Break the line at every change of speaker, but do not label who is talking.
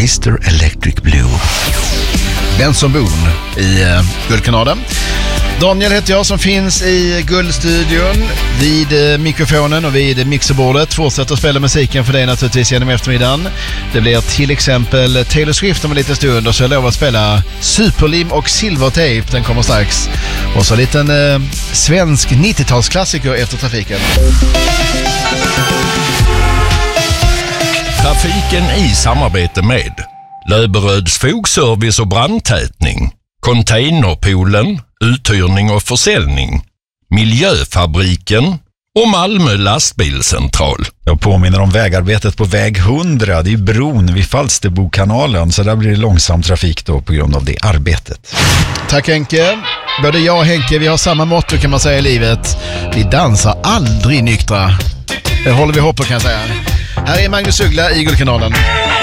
Mr. Electric Blue. Benson Boone i Guldkanalen. Daniel heter jag som finns i Guldstudion vid mikrofonen och vid mixerbordet. Fortsätter spela musiken för dig naturligtvis genom eftermiddagen. Det blir till exempel Taylor Swift om en liten stund och så lovar att spela Superlim och Silvertape. Den kommer strax. Och så en liten svensk 90-talsklassiker efter trafiken.
Trafiken i samarbete med Löberöds fogservice och brandtätning, Containerpoolen, uthyrning och försäljning, Miljöfabriken och Malmö lastbilscentral.
Jag påminner om vägarbetet på väg 100. Det är bron vid Falsterbokanalen, så där blir det långsam trafik då på grund av det arbetet.
Tack Henke. Både jag och Henke, vi har samma motto kan man säga i livet. Vi dansar aldrig nyktra. Det håller vi hopp på kan jag säga. Här är Magnus Uggla i Guldkanalen.